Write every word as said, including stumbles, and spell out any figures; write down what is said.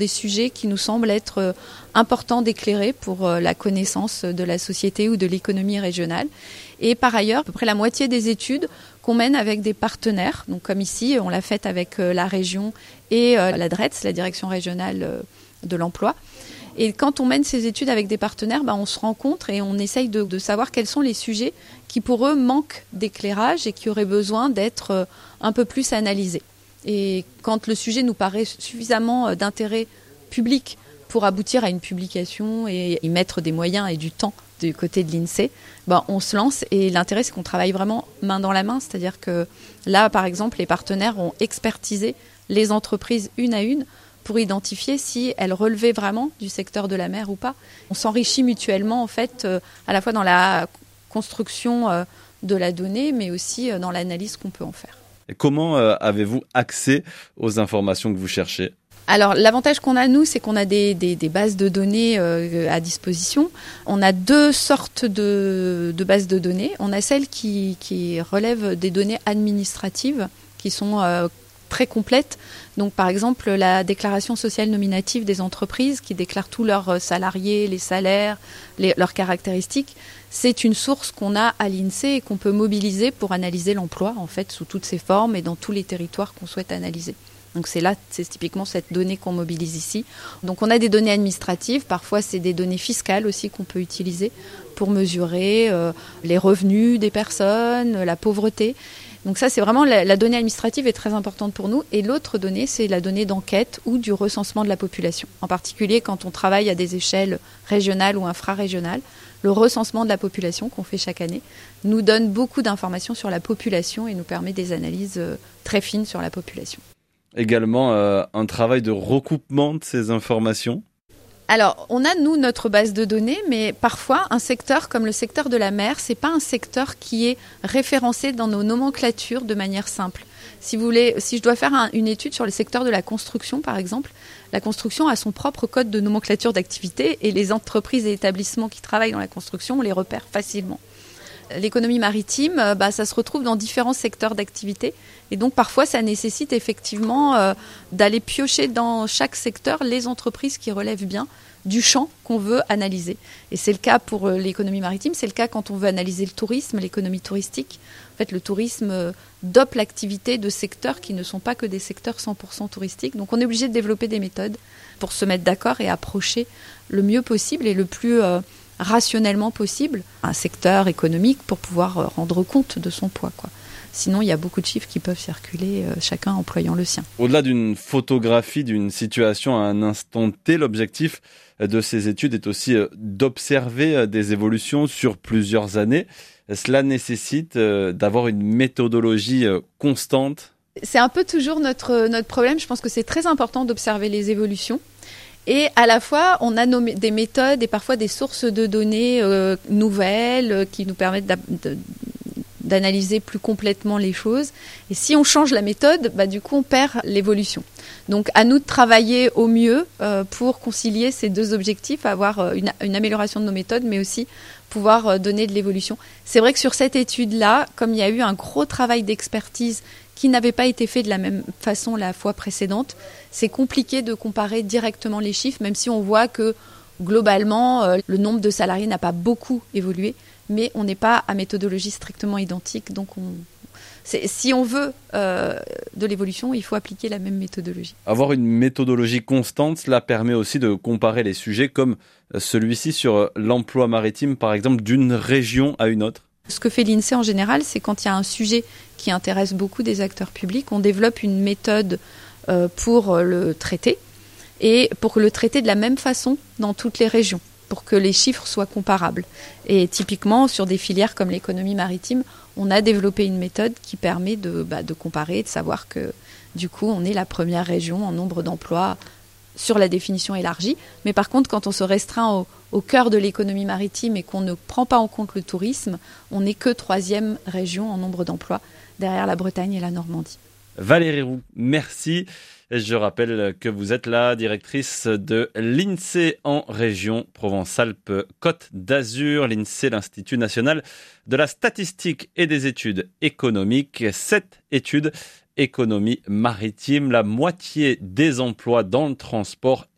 Des sujets qui nous semblent être euh, importants d'éclairer pour euh, la connaissance de la société ou de l'économie régionale. Et par ailleurs, à peu près la moitié des études qu'on mène avec des partenaires. Donc comme ici, on l'a fait avec euh, la région et euh, la D R E T S, la Direction régionale euh, de l'emploi. Et quand on mène ces études avec des partenaires, bah, on se rencontre et on essaye de, de savoir quels sont les sujets qui pour eux manquent d'éclairage et qui auraient besoin d'être euh, un peu plus analysés. Et quand le sujet nous paraît suffisamment d'intérêt public pour aboutir à une publication et y mettre des moyens et du temps du côté de l'INSEE, ben on se lance. Et l'intérêt, c'est qu'on travaille vraiment main dans la main. C'est-à-dire que là, par exemple, les partenaires ont expertisé les entreprises une à une pour identifier si elles relevaient vraiment du secteur de la mer ou pas. On s'enrichit mutuellement, en fait, à la fois dans la construction de la donnée, mais aussi dans l'analyse qu'on peut en faire. Et comment euh, avez-vous accès aux informations que vous cherchez ? Alors, l'avantage qu'on a, nous, c'est qu'on a des, des, des bases de données euh, à disposition. On a deux sortes de, de bases de données. On a celles qui, qui relèvent des données administratives, qui sont euh, très complètes. Donc, par exemple, la déclaration sociale nominative des entreprises, qui déclarent tous leurs salariés, les salaires, les, leurs caractéristiques. C'est une source qu'on a à l'INSEE et qu'on peut mobiliser pour analyser l'emploi, en fait, sous toutes ses formes et dans tous les territoires qu'on souhaite analyser. Donc c'est là, c'est typiquement cette donnée qu'on mobilise ici. Donc on a des données administratives, parfois c'est des données fiscales aussi qu'on peut utiliser pour mesurer euh, les revenus des personnes, la pauvreté. Donc ça, c'est vraiment la, la donnée administrative est très importante pour nous. Et l'autre donnée, c'est la donnée d'enquête ou du recensement de la population. En particulier quand on travaille à des échelles régionales ou infrarégionales. Le recensement de la population qu'on fait chaque année nous donne beaucoup d'informations sur la population et nous permet des analyses très fines sur la population. Également euh, un travail de recoupement de ces informations ? Alors, on a, nous, notre base de données, mais parfois, un secteur comme le secteur de la mer, c'est pas un secteur qui est référencé dans nos nomenclatures de manière simple. Si vous voulez, si je dois faire un, une étude sur le secteur de la construction, par exemple, la construction a son propre code de nomenclature d'activité et les entreprises et établissements qui travaillent dans la construction, on les repère facilement. L'économie maritime, bah, ça se retrouve dans différents secteurs d'activité et donc parfois ça nécessite effectivement euh, d'aller piocher dans chaque secteur les entreprises qui relèvent bien du champ qu'on veut analyser. Et c'est le cas pour euh, l'économie maritime, c'est le cas quand on veut analyser le tourisme, l'économie touristique. En fait, le tourisme euh, dope l'activité de secteurs qui ne sont pas que des secteurs cent pour cent touristiques. Donc on est obligé de développer des méthodes pour se mettre d'accord et approcher le mieux possible et le plus euh, rationnellement possible un secteur économique pour pouvoir rendre compte de son poids, quoi. Sinon, il y a beaucoup de chiffres qui peuvent circuler, euh, chacun employant le sien. Au-delà d'une photographie d'une situation à un instant T, l'objectif de ces études est aussi d'observer des évolutions sur plusieurs années. Cela nécessite d'avoir une méthodologie constante. C'est un peu toujours notre, notre problème. Je pense que c'est très important d'observer les évolutions. Et à la fois, on a nos, des méthodes et parfois des sources de données euh, nouvelles euh, qui nous permettent d'a, de, d'analyser plus complètement les choses. Et si on change la méthode, bah, du coup, on perd l'évolution. Donc, à nous de travailler au mieux euh, pour concilier ces deux objectifs, avoir une, une amélioration de nos méthodes, mais aussi pouvoir euh, donner de l'évolution. C'est vrai que sur cette étude-là, comme il y a eu un gros travail d'expertise qui n'avait pas été fait de la même façon la fois précédente, c'est compliqué de comparer directement les chiffres, même si on voit que globalement, euh, le nombre de salariés n'a pas beaucoup évolué, mais on n'est pas à méthodologie strictement identique. Donc, on, c'est, si on veut euh, de l'évolution, il faut appliquer la même méthodologie. Avoir une méthodologie constante, cela permet aussi de comparer les sujets comme celui-ci sur l'emploi maritime, par exemple, d'une région à une autre. Ce que fait l'INSEE en général, c'est quand il y a un sujet qui intéresse beaucoup des acteurs publics, on développe une méthode euh, pour le traiter et pour le traiter de la même façon dans toutes les régions, pour que les chiffres soient comparables. Et typiquement, sur des filières comme l'économie maritime, on a développé une méthode qui permet de, bah, de comparer, de savoir que du coup, on est la première région en nombre d'emplois sur la définition élargie. Mais par contre, quand on se restreint au, au cœur de l'économie maritime et qu'on ne prend pas en compte le tourisme, on n'est que troisième région en nombre d'emplois, derrière la Bretagne et la Normandie. Valérie Roux, merci. Je rappelle que vous êtes la directrice de l'INSEE en région Provence-Alpes-Côte d'Azur. L'INSEE, l'Institut national de la statistique et des études économiques. Cette étude, économie maritime, la moitié des emplois dans le transport